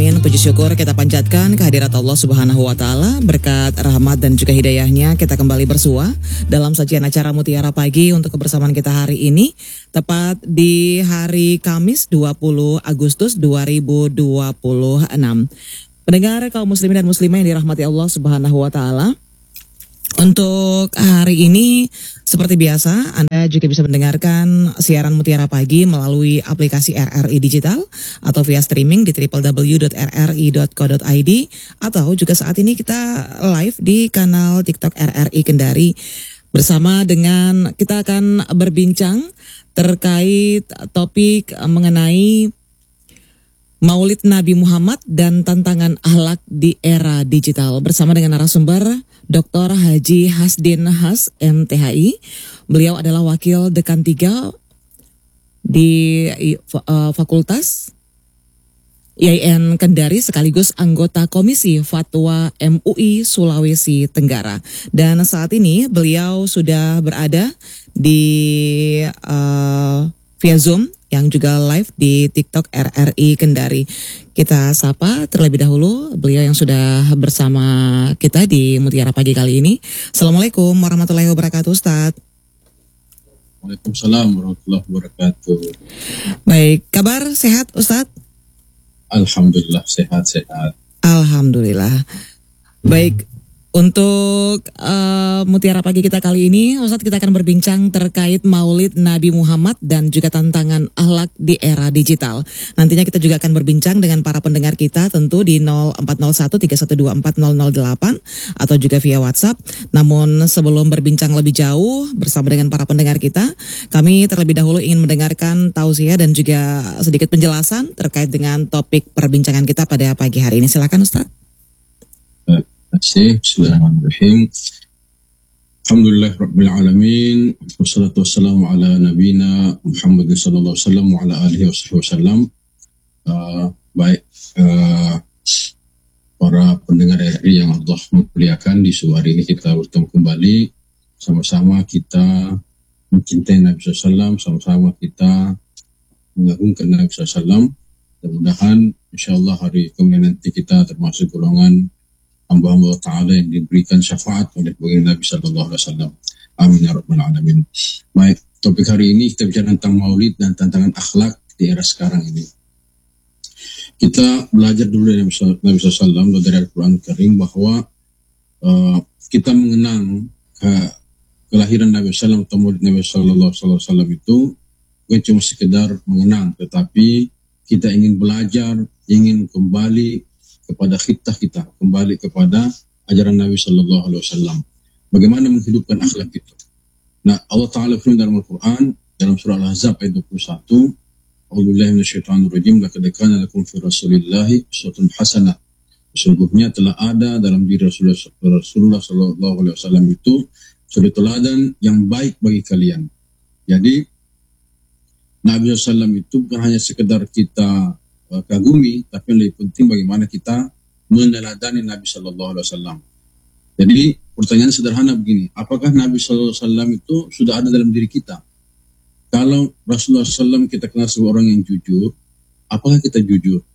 alamin. Puji syukur kita panjatkan kehadirat Allah Subhanahu wa taala, berkat rahmat dan juga hidayahnya kita kembali bersua dalam sajian acara Mutiara Pagi untuk kebersamaan kita hari ini, tepat di hari Kamis 20 Agustus 2026. Pendengar kaum muslimin dan muslimah yang dirahmati Allah Subhanahu wa taala, untuk hari ini seperti biasa Anda juga bisa mendengarkan siaran Mutiara Pagi melalui aplikasi RRI Digital atau via streaming di www.rri.co.id, atau juga saat ini kita live di kanal TikTok RRI Kendari. Bersama dengan kita akan berbincang terkait topik mengenai Maulid Nabi Muhammad dan tantangan akhlak di era digital, bersama dengan narasumber Dr. Haji Hasdin Has, MTHI. Beliau adalah Wakil Dekan 3 di Fakultas IAIN Kendari, sekaligus anggota Komisi Fatwa MUI Sulawesi Tenggara. Dan saat ini beliau sudah berada di via Zoom yang juga live di TikTok RRI Kendari. Kita sapa terlebih dahulu beliau yang sudah bersama kita di Mutiara Pagi kali ini. Assalamualaikum warahmatullahi wabarakatuh, Ustadz. Waalaikumsalam warahmatullahi wabarakatuh. Baik, kabar sehat, Ustadz? Alhamdulillah, sehat-sehat. Alhamdulillah. Baik. Untuk Mutiara Pagi kita kali ini, Ustadz, kita akan berbincang terkait Maulid Nabi Muhammad dan juga tantangan akhlak di era digital. Nantinya kita juga akan berbincang dengan para pendengar kita tentu di 040131240008 atau juga via WhatsApp. Namun sebelum berbincang lebih jauh bersama dengan para pendengar kita, kami terlebih dahulu ingin mendengarkan tausiah dan juga sedikit penjelasan terkait dengan topik perbincangan kita pada pagi hari ini. Silakan, Ustadz. Bismillahirrahmanirrahim. Alhamdulillah Rabbil Alamin. Wassalatu wassalamu ala nabina Muhammad sallallahu alaihi wasallam wa ala alihi wasallam. Para pendengar RRI yang Allah muliakan, di sore hari ini kita bertemu kembali. Sama-sama kita mencintai Nabi SAW, sama-sama kita mengagungkan Nabi SAW. Mudah-mudahan insyaAllah hari kemudian nanti kita termasuk golongan hamba-hamba Ta'ala yang diberikan syafaat oleh baginda Nabi Sallallahu Alaihi Wasallam. Amin ya Rabbal Alamin. Baik, topik hari ini kita bicara tentang maulid dan tantangan akhlak di era sekarang ini. Kita belajar dulu dari Nabi SAW dari Al-Quran Karim bahwa kita mengenang kelahiran Nabi SAW atau maulid Nabi Sallallahu Alaihi Wasallam itu bukan cuma sekedar mengenang, tetapi kita ingin belajar, ingin kembali kepada khitah kita, kembali kepada ajaran Nabi Sallallahu Alaihi Wasallam. Bagaimana menghidupkan akhlak itu? Nah, Allah Ta'ala firman dalam Al-Quran, dalam surah Al-Ahzab ayat 21, A'udzubillahi minasyaitonirrajim, laqad kana lakum fi Rasulillahi uswatun hasanah. Sesungguhnya telah ada dalam diri Rasulullah Sallallahu Alaihi Wasallam itu suri teladan yang baik bagi kalian. Jadi, Nabi SAW itu bukan hanya sekedar kita kagumi, tapi yang lebih penting bagaimana kita meneladani Nabi Sallallahu Alaihi Wasallam. Jadi pertanyaan sederhana begini, apakah Nabi Sallallahu Alaihi Wasallam itu sudah ada dalam diri kita? Kalau Rasulullah SAW kita kenal sebagai orang yang jujur, apakah kita jujur?